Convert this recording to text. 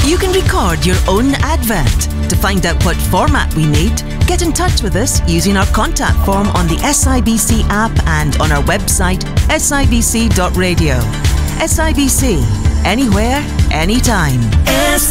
You can record your own advert. To find out what format we need, get in touch with us using our contact form on the SIBC app and on our website sibc.radio. SIBC, anywhere, anytime.